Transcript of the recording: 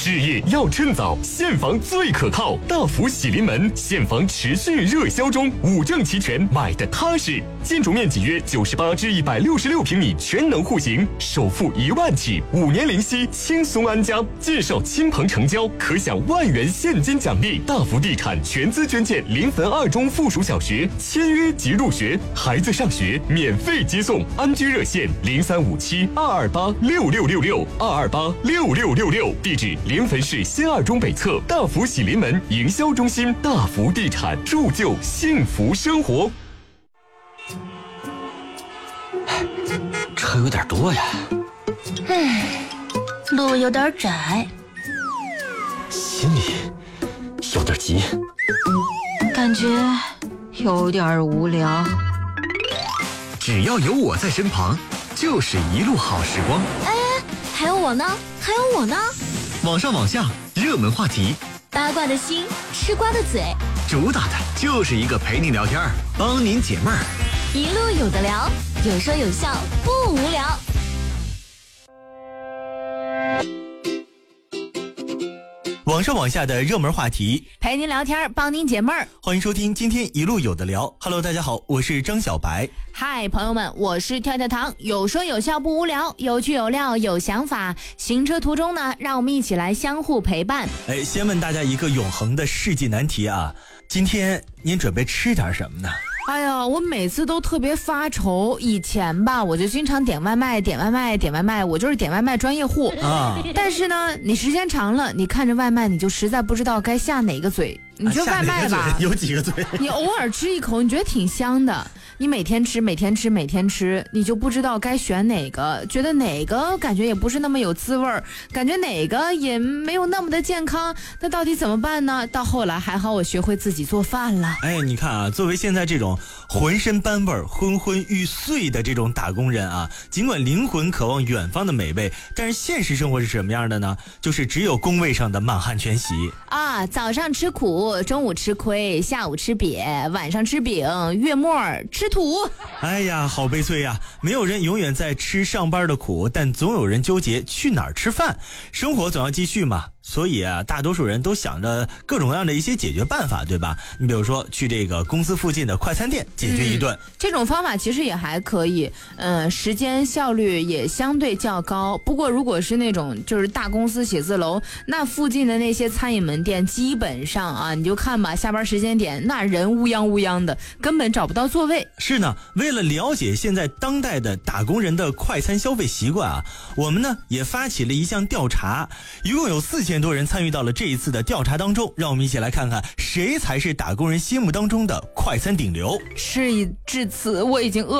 事业要趁早，现房最可靠。大福喜临门，现房持续热销中，5证齐全，买的踏实。建筑面积约98至166平米，全能户型，首付1万起，5年零息，轻松安家。介绍亲朋成交，可享1万元现金奖励。大福地产全资捐建临汾2中附属小学，签约即入学，孩子上学免费接送。安居热线035722826666，2286666。地址临汾市新2中北侧大福喜临门营销中心。大福地产，铸就幸福生活。 车有点多呀， 路有点窄， 心里有点急， 感觉有点无聊。 只要有我在身旁，就是一路好时光。 还有我呢，还有我呢。 网上网下，热门话题， 八卦的心，吃瓜的嘴， 主打的就是一个陪你聊天，帮您解闷儿， 一路有的聊，有说有笑，不无聊。 网上网下的热门话题， 陪您聊天，帮您解闷儿。 欢迎收听今天一路有的聊。Hello， 大家好，我是张小白。 嗨，朋友们，我是跳跳糖，有说有笑不无聊，有趣有料有想法。行车途中呢，让我们一起来相互陪伴。 先问大家一个永恒的世纪难题啊，今天您准备吃点什么呢？ 哎呀，我每次都特别发愁。以前吧，我就经常点外卖，我就是点外卖专业户啊。但是呢，你时间长了，你看着外卖，你就实在不知道该下哪个嘴。你说外卖吧， 有几个嘴？ 你偶尔吃一口，你觉得挺香的。你每天吃，你就不知道该选哪个，觉得哪个感觉也不是那么有滋味儿，感觉哪个也没有那么的健康，那到底怎么办呢？到后来还好我学会自己做饭了。 你看啊，作为现在这种浑身斑味儿、昏昏欲睡的这种打工人啊，尽管灵魂渴望远方的美味，但是现实生活是什么样的呢？就是只有工位上的满汉全席啊，早上吃苦，中午吃亏，下午吃瘪，晚上吃饼，月末吃土。 哎呀，好悲催呀！没有人永远在吃上班的苦，但总有人纠结去哪儿吃饭。生活总要继续嘛，所以啊，大多数人都想着各种各样的一些解决办法，对吧？你比如说去这个公司附近的快餐店解决一顿， 这种方法其实也还可以，时间效率也相对较高。不过如果是那种就是大公司写字楼，那附近的那些餐饮门店，基本上啊，你就看吧，下班时间点那人乌泱的，根本找不到座位。 是呢，为了了解现在当代的打工人的快餐消费习惯啊，我们呢也发起了一项调查，一共有4000多人参与到了这一次的调查当中。让我们一起来看看谁才是打工人心目当中的快餐顶流。 事已至此，我已经饿